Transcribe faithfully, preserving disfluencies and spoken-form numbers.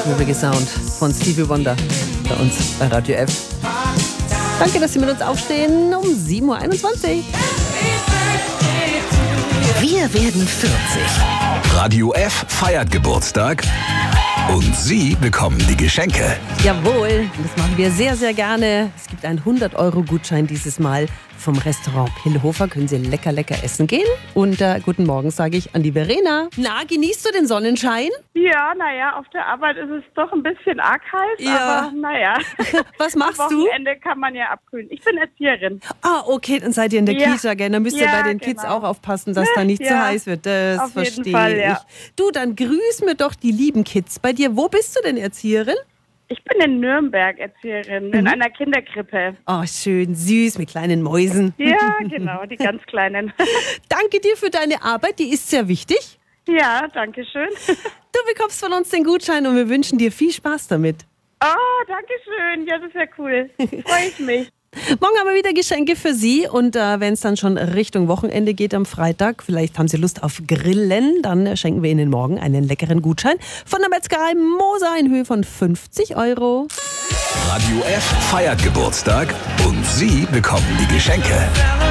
Reggae Sound von Stevie Wonder bei uns bei Radio F. Danke, dass Sie mit uns aufstehen um sieben Uhr einundzwanzig. Wir werden vierzig. Radio F feiert Geburtstag und Sie bekommen die Geschenke. Jawohl, das machen wir sehr, sehr gerne. Es gibt einen hundert Euro Gutschein dieses Mal vom Restaurant Pillhofer. Können Sie lecker, lecker essen gehen. Und äh, guten Morgen sage ich an die Verena. Na, genießt du den Sonnenschein? Ja, naja, auf der Arbeit ist es doch ein bisschen arg heiß, Ja. aber naja. Was machst Am du? Wochenende kann man ja abkühlen. Ich bin Erzieherin. Ah, okay, dann seid ihr in der Ja. Kita, gell? Dann müsst ihr Ja, bei den Kids genau. auch aufpassen, dass da nicht Ja. zu heiß wird. Das Auf jeden verstehe Fall, ja. ich. Du, dann grüß mir doch die lieben Kids bei dir. Wo bist du denn Erzieherin? Ich bin in Nürnberg Erzieherin, in einer Kinderkrippe. Oh, schön süß mit kleinen Mäusen. Ja, genau, die ganz Kleinen. Danke dir für deine Arbeit, die ist sehr wichtig. Ja, danke schön. Du bekommst von uns den Gutschein und wir wünschen dir viel Spaß damit. Oh, danke schön. Ja, das ist ja cool. Freue ich mich. Morgen haben wir wieder Geschenke für Sie und äh, wenn es dann schon Richtung Wochenende geht am Freitag, vielleicht haben Sie Lust auf Grillen, dann äh, schenken wir Ihnen morgen einen leckeren Gutschein von der Metzgerei Moser in Höhe von fünfzig Euro. Radio F feiert Geburtstag und Sie bekommen die Geschenke.